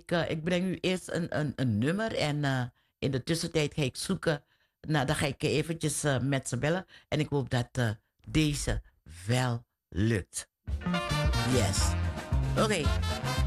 ik breng u eerst een nummer en in de tussentijd ga ik zoeken. Nou, dan ga ik eventjes met ze bellen. En ik hoop dat deze wel lukt. Yes. Oké.